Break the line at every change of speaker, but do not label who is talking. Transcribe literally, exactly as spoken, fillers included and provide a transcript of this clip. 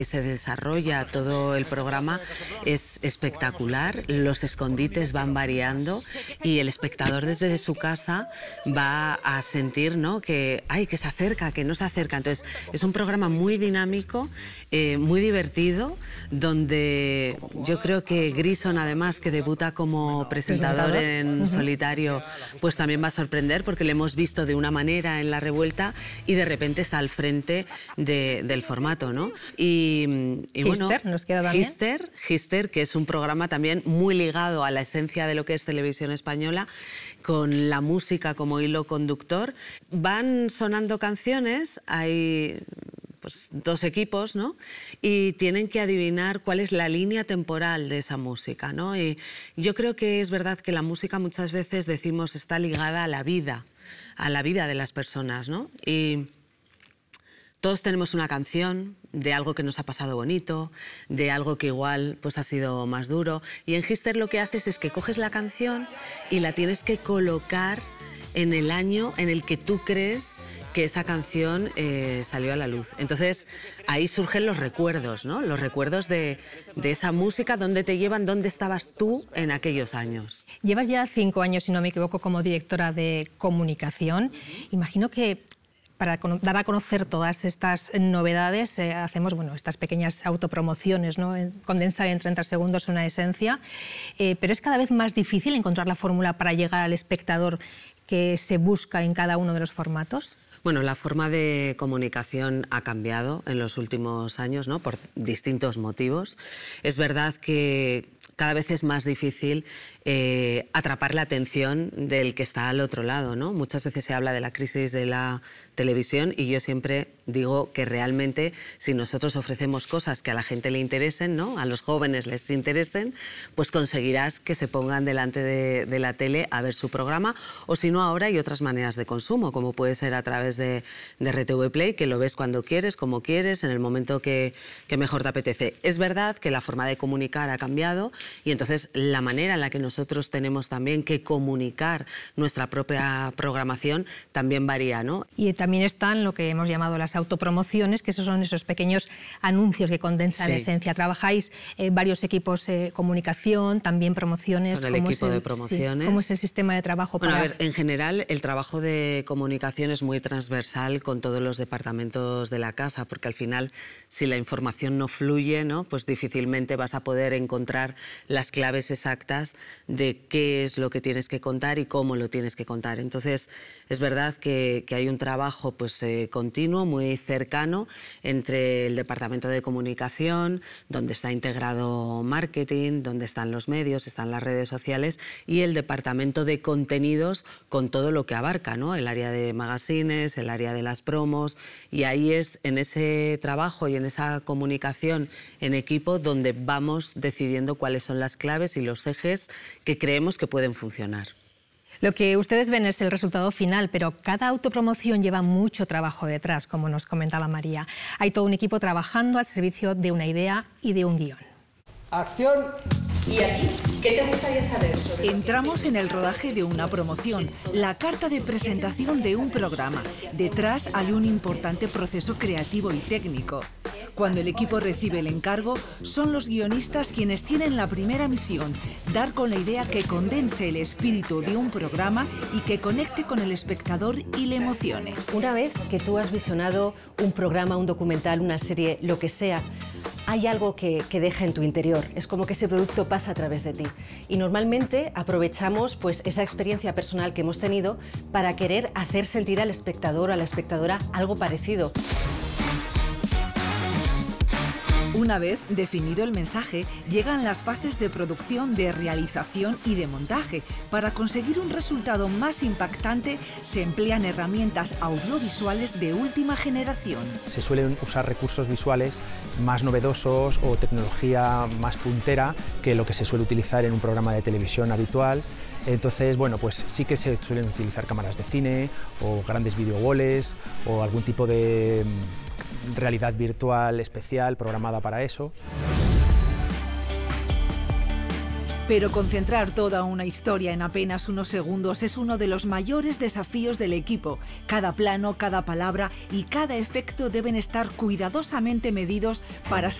se desarrolla todo el programa es espectacular, los escondites van variando y el espectador desde su casa va a sentir, ¿no?, que, ay, que se acerca, que no se acerca. Entonces es un programa muy dinámico, eh, muy divertido, donde yo creo que Grison, además, que debuta como presentador en solitario, pues también va a sorprender, porque le hemos visto de una manera en La Revuelta y de repente está al frente de, del formato, ¿no? Y Y, y bueno,
Gister, nos queda también.
Gister, Gister, que es un programa también muy ligado a la esencia de lo que es televisión española, con la música como hilo conductor. Van sonando canciones, hay pues, dos equipos, ¿no?, y tienen que adivinar cuál es la línea temporal de esa música, ¿no? Y yo creo que es verdad que la música muchas veces decimos está ligada a la vida, a la vida de las personas, ¿no? Y todos tenemos una canción de algo que nos ha pasado bonito, de algo que igual pues, ha sido más duro. Y en Gister lo que haces es que coges la canción y la tienes que colocar en el año en el que tú crees que esa canción eh, salió a la luz. Entonces ahí surgen los recuerdos, ¿no? Los recuerdos de, de esa música, dónde te llevan, dónde estabas tú en aquellos años.
Llevas ya cinco años, si no me equivoco, como directora de comunicación. Imagino que para dar a conocer todas estas novedades, eh, hacemos bueno, estas pequeñas autopromociones, ¿no? Condensar en treinta segundos una esencia, eh, pero es cada vez más difícil encontrar la fórmula para llegar al espectador que se busca en cada uno de los formatos.
Bueno, la forma de comunicación ha cambiado en los últimos años, ¿no?, por distintos motivos. Es verdad que cada vez es más difícil eh, atrapar la atención del que está al otro lado, ¿no? Muchas veces se habla de la crisis de la televisión y yo siempre digo que realmente si nosotros ofrecemos cosas que a la gente le interesen, ¿no?, a los jóvenes les interesen, pues conseguirás que se pongan delante de, de la tele a ver su programa, o si no, ahora hay otras maneras de consumo, como puede ser a través de, de R T V Play, que lo ves cuando quieres, como quieres, en el momento que, que mejor te apetece. Es verdad que la forma de comunicar ha cambiado y entonces la manera en la que nosotros tenemos también que comunicar nuestra propia programación también varía, ¿no?
Y también están lo que hemos llamado las autopromociones, que esos son esos pequeños anuncios que condensan
Sí.
la esencia. Trabajáis eh, varios equipos de eh, comunicación, también promociones.
Con el equipo
el,
de promociones.
Sí, ¿cómo es el sistema de trabajo?
Bueno,
para...
a ver, en general el trabajo de comunicación es muy transversal con todos los departamentos de la casa, porque al final si la información no fluye, ¿no?, pues difícilmente vas a poder encontrar las claves exactas de qué es lo que tienes que contar y cómo lo tienes que contar. Entonces, es verdad que, que hay un trabajo pues, eh, continuo, muy cercano, entre el departamento de comunicación, donde está integrado marketing, donde están los medios, están las redes sociales, y el departamento de contenidos con todo lo que abarca, ¿no?, el área de magazines, el área de las promos, y ahí es en ese trabajo y en esa comunicación en equipo donde vamos decidiendo cuáles son las claves y los ejes que creemos que pueden funcionar.
Lo que ustedes ven es el resultado final, pero cada autopromoción lleva mucho trabajo detrás, como nos comentaba María. Hay todo un equipo trabajando al servicio de una idea y de un guión.
¡Acción!
¿Y a ti? ¿Qué te gustaría saber sobre...?
Entramos en el rodaje de una promoción, la carta de presentación de un programa. Detrás hay un importante proceso creativo y técnico. Cuando el equipo recibe el encargo, son los guionistas quienes tienen la primera misión, dar con la idea que condense el espíritu de un programa y que conecte con el espectador y le emocione.
Una vez que tú has visionado un programa, un documental, una serie, lo que sea, hay algo que, que deja en tu interior, es como que ese producto pasa a través de ti. Y normalmente aprovechamos pues, esa experiencia personal que hemos tenido para querer hacer sentir al espectador o a la espectadora algo parecido.
Una vez definido el mensaje, llegan las fases de producción, de realización y de montaje. Para conseguir un resultado más impactante, se emplean herramientas audiovisuales de última generación.
Se suelen usar recursos visuales más novedosos o tecnología más puntera que lo que se suele utilizar en un programa de televisión habitual. Entonces, bueno, pues sí que se suelen utilizar cámaras de cine o grandes videowalls o algún tipo de realidad virtual especial programada para eso.
Pero concentrar toda una historia en apenas unos segundos es uno de los mayores desafíos del equipo. Cada plano, cada palabra y cada efecto deben estar cuidadosamente medidos para